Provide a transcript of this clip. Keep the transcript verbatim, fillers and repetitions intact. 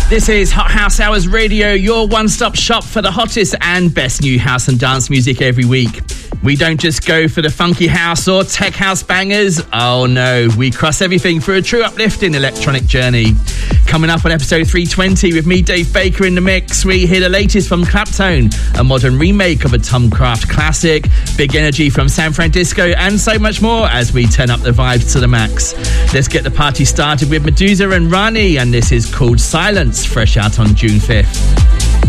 This is Hot House Hours Radio, your one-stop shop for the hottest and best new house and dance music every week. We don't just go for the funky house or tech house bangers. Oh no, we cross everything for a true uplifting electronic journey. Coming up on episode three twenty with me, Dave Baker, in the mix, we hear the latest from Claptone, a modern remake of a Tom Craft classic, big energy from San Francisco, and so much more as we turn up the vibes to the max. Let's get the party started with Medusa and Rani, and this is called Silence, fresh out on June fifth.